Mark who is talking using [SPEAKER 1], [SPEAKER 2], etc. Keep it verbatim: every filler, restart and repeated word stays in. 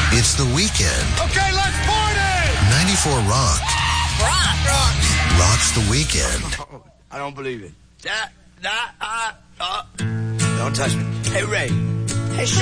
[SPEAKER 1] It's the weekend.
[SPEAKER 2] Okay, let's party!
[SPEAKER 1] ninety-four Rock.
[SPEAKER 2] Rock! Rock!
[SPEAKER 1] Rocks the weekend.
[SPEAKER 2] I don't believe it. That, that, uh, uh. Don't touch me. Hey, Ray. Hey,